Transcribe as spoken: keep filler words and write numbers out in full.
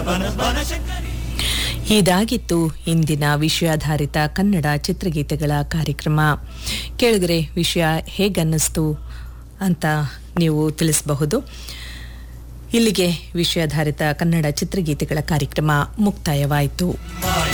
ಇದಾಗಿತ್ತು ಇಂದಿನ ವಿಷಯಾಧಾರಿತ ಕನ್ನಡ ಚಿತ್ರಗೀತೆಗಳ ಕಾರ್ಯಕ್ರಮ. ಕೇಳಿದರೆ ವಿಷಯ ಹೇಗನ್ನಿಸ್ತು ಅಂತ ನೀವು ತಿಳಿಸಬಹುದು. ಇಲ್ಲಿಗೆ ವಿಷಯಾಧಾರಿತ ಕನ್ನಡ ಚಿತ್ರಗೀತೆಗಳ ಕಾರ್ಯಕ್ರಮ ಮುಕ್ತಾಯವಾಯಿತು.